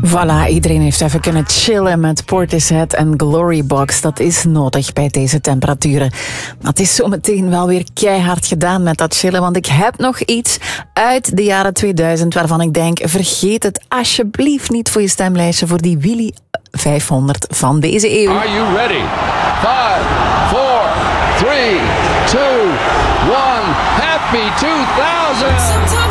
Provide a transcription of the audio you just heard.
Voilà, iedereen heeft even kunnen chillen met Portishead en Glorybox. Dat is nodig bij deze temperaturen. Maar het is zometeen wel weer keihard gedaan met dat chillen, want ik heb nog iets uit de jaren 2000 waarvan ik denk, vergeet het alsjeblieft niet voor je stemlijstje voor die Willy 500 van deze eeuw. Are you ready? 5, 4, 3, 2, 1. Happy 2000!